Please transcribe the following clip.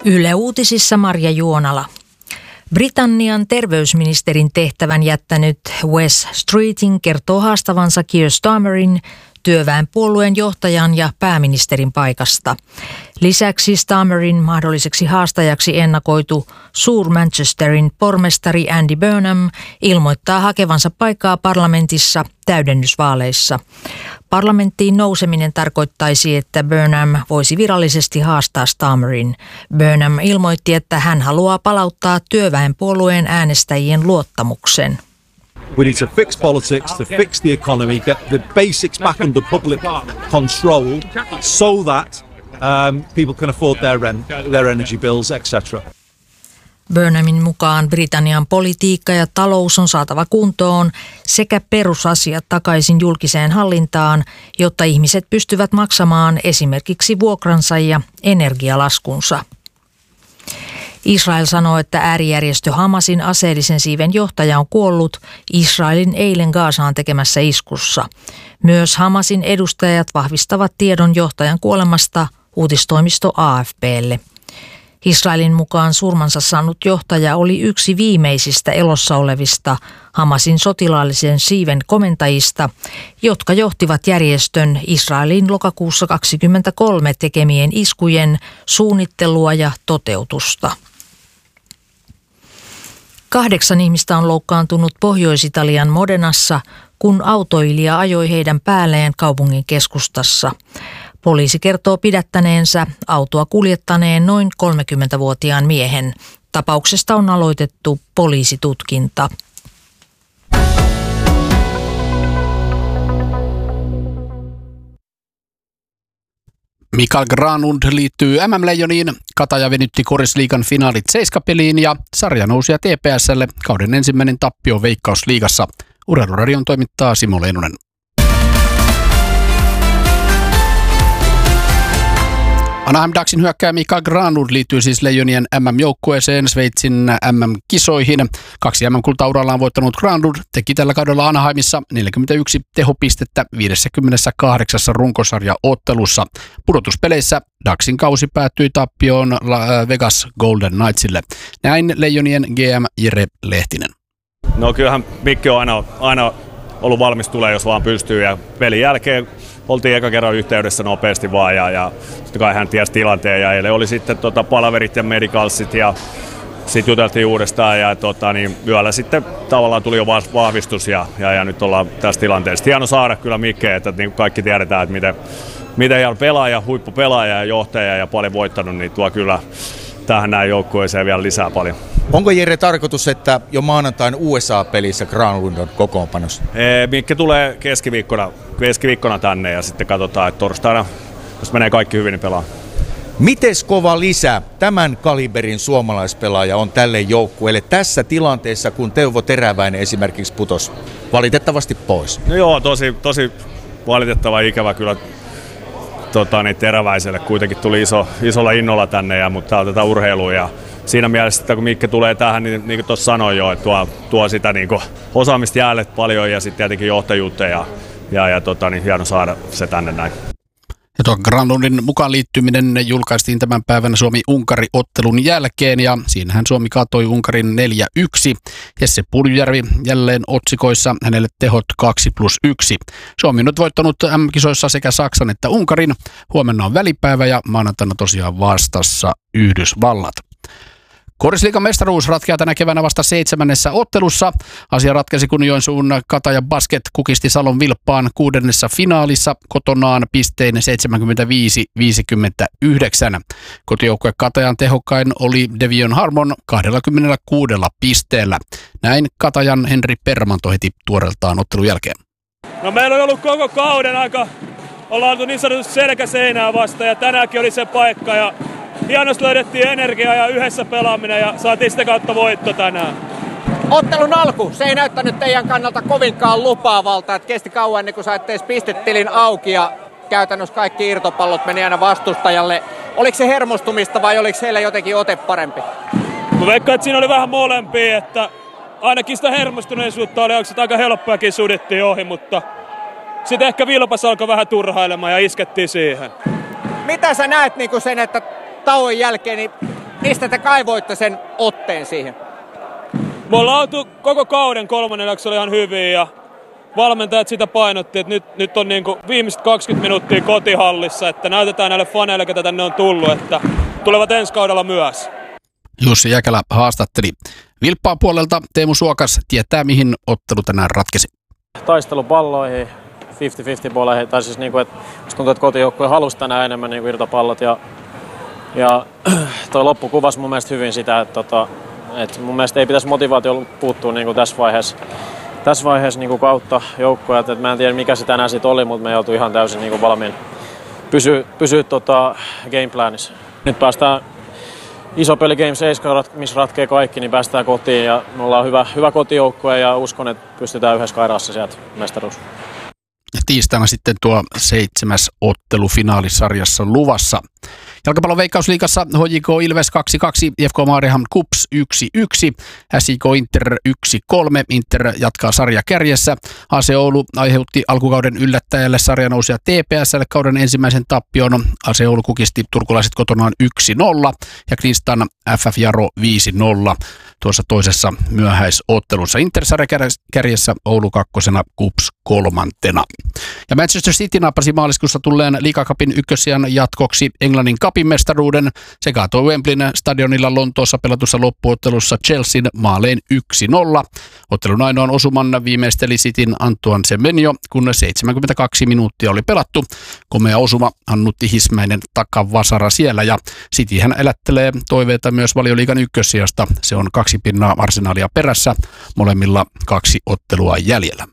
Yle Uutisissa Marja Juonala. Britannian terveysministerin tehtävän jättänyt Wes Streeting kertoo haastavansa Keir Starmerin työväenpuolueen johtajan ja pääministerin paikasta. Lisäksi Starmerin mahdolliseksi haastajaksi ennakoitu Suur-Manchesterin pormestari Andy Burnham ilmoittaa hakevansa paikkaa parlamentissa täydennysvaaleissa. Parlamenttiin nouseminen tarkoittaisi, että Burnham voisi virallisesti haastaa Starmerin. Burnham ilmoitti, että hän haluaa palauttaa työväenpuolueen äänestäjien luottamuksen. We need to fix politics, to fix the economy, get the basics back under public control so that people can afford their rent, their energy bills, etc. Burnhamin mukaan Britannian politiikka ja talous on saatava kuntoon sekä perusasiat takaisin julkiseen hallintaan, jotta ihmiset pystyvät maksamaan esimerkiksi vuokransa ja energialaskunsa. Israel sanoo, että äärijärjestö Hamasin aseellisen siiven johtaja on kuollut Israelin eilen Gazaan tekemässä iskussa. Myös Hamasin edustajat vahvistavat tiedon johtajan kuolemasta uutistoimisto AFP:lle. Israelin mukaan surmansa saanut johtaja oli yksi viimeisistä elossa olevista Hamasin sotilaallisen siiven komentajista, jotka johtivat järjestön Israelin lokakuussa 2023 tekemien iskujen suunnittelua ja toteutusta. 8 ihmistä on loukkaantunut Pohjois-Italian Modenassa, kun autoilija ajoi heidän päälleen kaupungin keskustassa. Poliisi kertoo pidättäneensä autoa kuljettaneen noin 30-vuotiaan miehen. Tapauksesta on aloitettu poliisitutkinta. Mikael Granlund liittyy MM-leijoniin, Kataja venytti Korisliigan finaalit seiskapeliin ja sarja nousi TPS:lle kauden ensimmäinen tappio Veikkausliigassa. Urheiluradion toimittaa Simo Leinonen. Anaheim Ducksin hyökkääjä Mikael Granlund liittyy siis Leijonien MM-joukkueeseen Sveitsin MM-kisoihin. 2 MM-kultaurallaan voittanut Granlund teki tällä kaudella Anaheimissa 41 tehopistettä 58 runkosarjaottelussa. Pudotuspeleissä Ducksin kausi päättyi tappioon Vegas Golden Knightsille. Näin Leijonien GM Jere Lehtinen. No kyllähän Mikki on aina ollut valmis tulee, jos vaan pystyy, ja pelin jälkeen oltiin eka kerran yhteydessä nopeasti vaan ja sitten kai hän tiesi tilanteen ja eilen oli sitten palaverit ja medicalsit ja sitten juteltiin uudestaan ja yöllä sitten tavallaan tuli jo vahvistus ja nyt ollaan tässä tilanteessa. Hieno saada kyllä Mikke, että niin kuin kaikki tiedetään, että miten hieno pelaaja, huippupelaaja ja johtaja ja paljon voittanut, niin tuo kyllä tähän näin joukkueeseen vielä lisää paljon. Onko Jere tarkoitus, että jo maanantain USA-pelissä Granlund on kokoonpanossa? Mikke tulee keskiviikkona tänne ja sitten katsotaan, että torstaina, jos menee kaikki hyvin, niin pelaa. Mites kova lisä tämän kaliberin suomalaispelaaja on tälle joukkueelle tässä tilanteessa, kun Teuvo Teräväinen esimerkiksi putosi valitettavasti pois? No joo, tosi valitettava ikävä kyllä. Teräväiselle kuitenkin tuli isolla innolla tänne, mutta otetaan urheilua ja siinä mielessä, että kun Mikke tulee tähän, niin kuin tuossa sanoin jo, että tuo sitä niin kuin osaamista jäälle paljon ja sitten tietenkin johtajuutta ja hieno saada se tänne näin. Ja tuo Granlundin mukaan liittyminen julkaistiin tämän päivän Suomi-Unkari-ottelun jälkeen ja siinähän Suomi kaatoi Unkarin 4-1. Jesse Puljujärvi jälleen otsikoissa, hänelle tehot 2+1. Suomi on nyt voittanut M-kisoissa sekä Saksan että Unkarin. Huomenna on välipäivä ja maanantaina tosiaan vastassa Yhdysvallat. Korisliigan mestaruus ratkeaa tänä keväänä vasta 7. ottelussa. Asia ratkesi, kun Joensuun Kataja Basket kukisti Salon Vilppaan 6. finaalissa kotonaan pistein 75-59. Kotijoukkue Katajan tehokkain oli Devion Harmon 26 pisteellä. Näin Katajan Henri Permanto heti tuoreeltaan ottelun jälkeen. No meillä on ollut koko kauden ollaan oltu niin sanotusti selkäseinää vasta ja tänäänkin oli se paikka ja hienosti löydettiin energiaa ja yhdessä pelaaminen ja saatiin sitä kautta voitto tänään. Ottelun alku, se ei näyttänyt teidän kannalta kovinkaan lupaavalta, että kesti kauan ennen kuin saitte pistetilin auki ja käytännössä kaikki irtopallot meni aina vastustajalle. Oliko se hermostumista vai oliko heillä jotenkin ote parempi? Mä veikkaan, että siinä oli vähän molempia, että ainakin sitä hermostuneisuutta oli, onko se aika helppoakin sudittiin ohi, mutta sitten ehkä Vilpas alkoi vähän turhailemaan ja iskettiin siihen. Mitä sä näet sen, että tauon jälkeen niin Mistä te kaivoitte sen otteen siihen? Me ollaan oltu koko kauden kolmannen oli ihan hyvin ja valmentajat sitä painotti, että nyt on niin kuin viimeiset 20 minuuttia kotihallissa, että näytetään näille faneille, ketä tänne on tullut, että tulevat ensi kaudella myös. Jussi Jäkälä haastatteli. Vilppaan puolelta Teemu Suokas tietää, mihin ottelu tänään ratkesi. Taistelupalloihin, 50-50 puoleihin, tai siis niin kuin, että tuntuu, että kotijoukkue halusi tänään enemmän niin kuin irtopallot ja toi loppu kuvasi mun mielestä hyvin sitä, että mun mielestä ei pitäisi motivaatio puuttua niin kuin tässä vaiheessa niin kuin kautta joukkoja. Että mä en tiedä mikä se tänään sitten oli, mutta me joutuu ihan täysin niin kuin valmiin pysyä gameplanissa. Nyt päästään iso peli Game 7, missä ratkee kaikki, niin päästään kotiin ja me ollaan hyvä kotijoukkue ja uskon, että pystytään yhdessä kairaassa sieltä mestaruus. Tiistaina sitten tuo 7. ottelu finaalisarjassa luvassa. Jalkapallon Veikkausliigassa HJK Ilves 2-2, IFK Maariaham KuPS 1-1, SIK Inter 1-3, Inter jatkaa sarja kärjessä. AC Oulu aiheutti alkukauden yllättäjälle sarjanousija TPS:lle kauden ensimmäisen tappion. AC Oulu kukisti turkulaiset kotonaan 1-0 ja Knistan FF Jaro 5-0 tuossa toisessa myöhäisottelussa. Inter sarja kärjessä, Oulu kakkosena, KuPS kolmantena. Ja Manchester City nappasi maaliskuussa tulleen Liiga Cupin ykkössijan jatkoksi Englannin Cupin mestaruuden. Se kaatoi Wembleyn stadionilla Lontoossa pelatussa loppuottelussa Chelsean maalein 1-0. Ottelun ainoan osuman viimeisteli Cityn Antoine Semenyo, kun 72 minuuttia oli pelattu. Komea osuma annutti hismäinen takavasara siellä ja Cityhän elättelee toiveita myös Valioliigan ykkössijasta. Se on 2 pinnaa Arsenalia perässä, molemmilla 2 ottelua jäljellä.